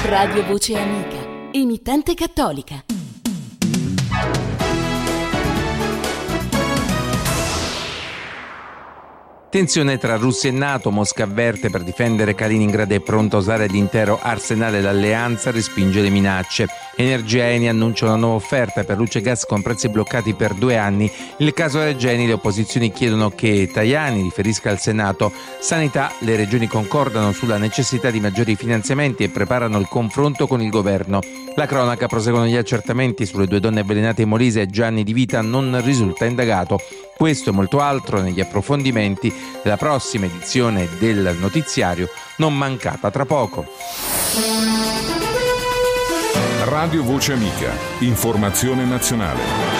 Radio Voce Amica, emittente cattolica. Tensione tra Russia e NATO. Mosca avverte: per difendere Kaliningrad è pronta a usare l'intero arsenale d'alleanza, respinge le minacce. Energia Eni annuncia una nuova offerta per luce e gas con prezzi bloccati per 2 anni. Nel caso Regeni le opposizioni chiedono che Tajani riferisca al Senato. Sanità, le regioni concordano sulla necessità di maggiori finanziamenti e preparano il confronto con il governo. La cronaca, proseguono gli accertamenti sulle 2 donne avvelenate in Molise. Gianni Di Vita non risulta indagato. Questo e molto altro negli approfondimenti della prossima edizione del notiziario, non mancata tra poco. Radio Voce Amica, informazione nazionale.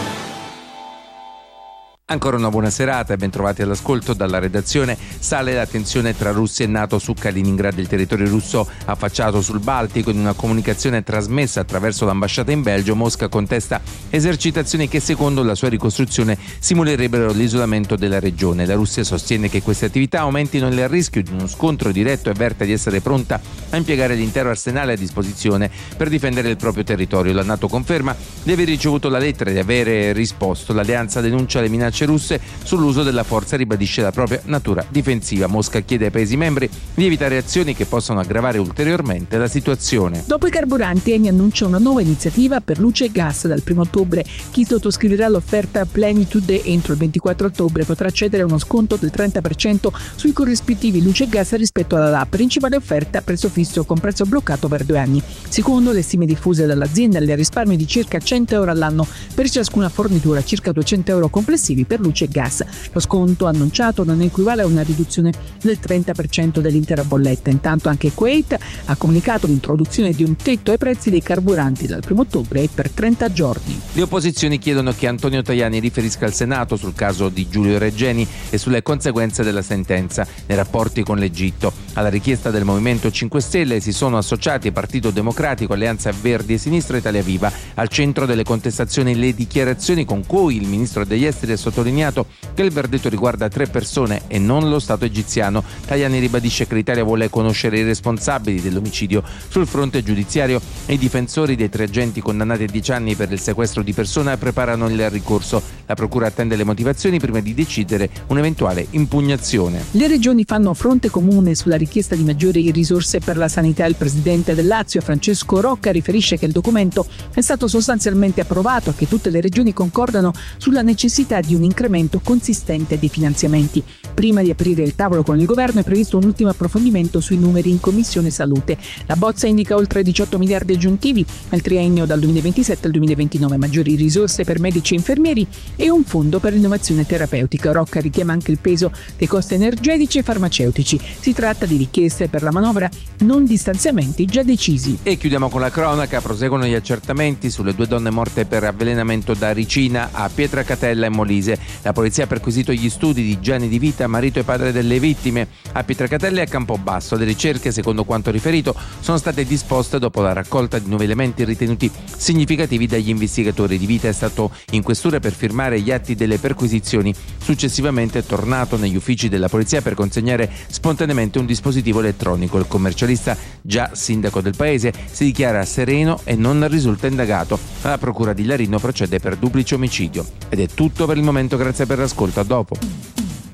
Ancora una buona serata e ben trovati all'ascolto. Dalla redazione. Sale la tensione tra Russia e NATO su Kaliningrad, il territorio russo affacciato sul Baltico. In una comunicazione trasmessa attraverso l'ambasciata in Belgio, Mosca contesta esercitazioni che secondo la sua ricostruzione simulerebbero l'isolamento della regione. La Russia sostiene che queste attività aumentino il rischio di uno scontro diretto e avverte di essere pronta a impiegare l'intero arsenale a disposizione per difendere il proprio territorio. La NATO conferma di aver ricevuto la lettera e di avere risposto. L'alleanza denuncia le minacce russe sull'uso della forza e ribadisce la propria natura difensiva. Mosca chiede ai Paesi membri di evitare azioni che possano aggravare ulteriormente la situazione. Dopo i carburanti, Eni annuncia una nuova iniziativa per luce e gas dal 1 ottobre. Chi sottoscriverà l'offerta Plenitude entro il 24 ottobre potrà accedere a uno sconto del 30% sui corrispettivi luce e gas rispetto alla principale offerta a prezzo fisso con prezzo bloccato per 2 anni. Secondo le stime diffuse dall'azienda, il risparmio di circa 100 euro all'anno per ciascuna fornitura, circa 200 euro complessivi per luce e gas. Lo sconto annunciato non equivale a una riduzione del 30% dell'intera bolletta. Intanto anche Kuwait ha comunicato l'introduzione di un tetto ai prezzi dei carburanti dal 1 ottobre e per 30 giorni. Le opposizioni chiedono che Antonio Tajani riferisca al Senato sul caso di Giulio Regeni e sulle conseguenze della sentenza nei rapporti con l'Egitto. Alla richiesta del Movimento 5 Stelle si sono associati Partito Democratico, Alleanza Verdi e Sinistra e Italia Viva. Al centro delle contestazioni le dichiarazioni con cui il ministro degli esteri ha sottolineato che il verdetto riguarda 3 persone e non lo Stato egiziano. Tajani ribadisce che l'Italia vuole conoscere i responsabili dell'omicidio. Sul fronte giudiziario, i difensori dei 3 agenti condannati a 10 anni per il sequestro di persona preparano il ricorso. La procura attende le motivazioni prima di decidere un'eventuale impugnazione. Le regioni fanno fronte comune sulla richiesta di maggiori risorse per la sanità. Il presidente del Lazio, Francesco Rocca, riferisce che il documento è stato sostanzialmente approvato e che tutte le regioni concordano sulla necessità di un incremento consistente di finanziamenti. Prima di aprire il tavolo con il governo è previsto un ultimo approfondimento sui numeri in Commissione Salute. La bozza indica oltre 18 miliardi aggiuntivi al triennio dal 2027 al 2029, maggiori risorse per medici e infermieri e un fondo per l'innovazione terapeutica. Rocca richiama anche il peso dei costi energetici e farmaceutici. Si tratta di richieste per la manovra, non di stanziamenti già decisi. E chiudiamo con la cronaca. Proseguono gli accertamenti sulle 2 donne morte per avvelenamento da ricina a Pietracatella e Molise. La polizia ha perquisito gli studi di Gianni Di Vita, marito e padre delle vittime, a Pietracatella e a Campobasso. Le ricerche, secondo quanto riferito, sono state disposte dopo la raccolta di nuovi elementi ritenuti significativi dagli investigatori. Di Vita è stato in questura per firmare gli atti delle perquisizioni. Successivamente è tornato negli uffici della polizia per consegnare spontaneamente un dispositivo elettronico. Il commercialista, già sindaco del paese, si dichiara sereno e non risulta indagato. La procura di Larino procede per duplice omicidio. Ed è tutto per il momento, grazie per l'ascolto, a dopo.